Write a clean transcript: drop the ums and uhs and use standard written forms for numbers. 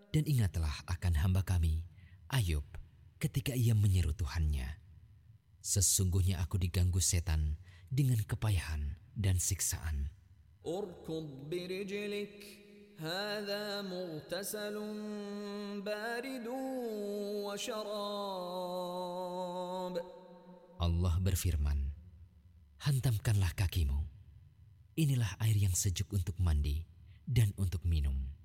Dan ingatlah akan hamba kami, Ayub, ketika ia menyeru Tuhannya. Sesungguhnya aku diganggu setan dengan kepayahan dan siksaan. Urkud birijlik, hadha mughtasalun baridun wa syarab. Allah berfirman, hantamkanlah kakimu. Inilah air yang sejuk untuk mandi dan untuk minum.